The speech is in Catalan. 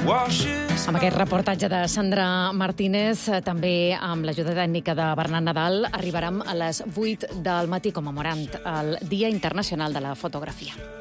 Amb aquest reportatge de Sandra Martínez, també amb l'ajuda tècnica de Bernat Nadal, arribarem a les 8 del matí commemorant el Dia Internacional de la Fotografia.